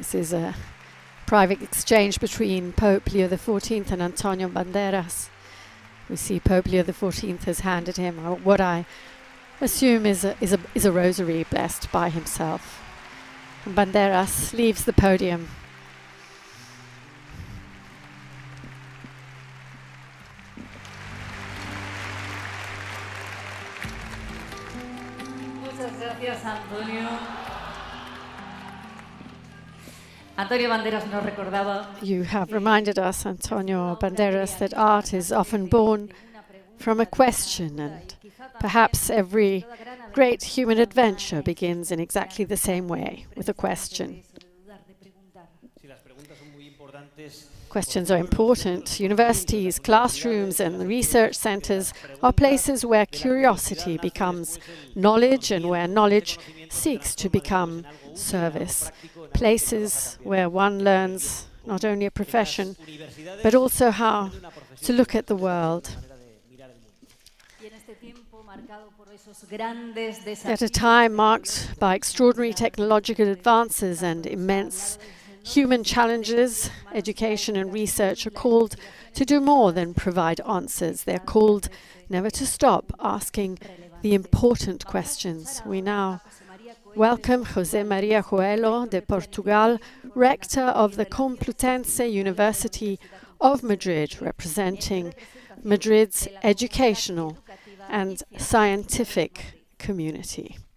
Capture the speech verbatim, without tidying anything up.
This is a private exchange between Pope Leo the fourteenth and Antonio Banderas. We see Pope Leo the fourteenth has handed him what I assume is a, is a, is a rosary blessed by himself. And Banderas leaves the podium. Muchas gracias, Antonio. Antonio Banderas nos recordaba. You have reminded us, Antonio Banderas, that art is often born from a question, and perhaps every great human adventure begins in exactly the same way, with a question. Questions are important. Universities, classrooms, and research centers are places where curiosity becomes knowledge and where knowledge seeks to become service. Places where one learns not only a profession, but also how to look at the world. At a time marked by extraordinary technological advances and immense human challenges, education and research are called to do more than provide answers. They're called never to stop asking the important questions. We now welcome José María Coelho de Portugal, rector of the Complutense University of Madrid, representing Madrid's educational and scientific community.